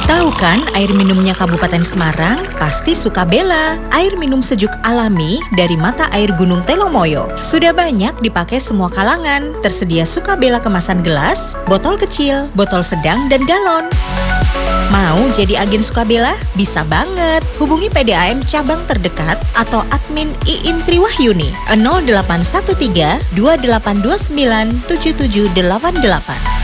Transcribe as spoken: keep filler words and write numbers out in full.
Tahu kan air minumnya Kabupaten Semarang? Pasti Sukabela, air minum sejuk alami dari mata air Gunung Telomoyo. Sudah banyak dipakai semua kalangan. Tersedia Sukabela kemasan gelas, botol kecil, botol sedang, dan galon. Mau jadi agen Sukabela? Bisa banget. Hubungi P D A M cabang terdekat atau admin Iin Triwahyuni nol delapan satu tiga dua delapan dua sembilan tujuh tujuh delapan delapan.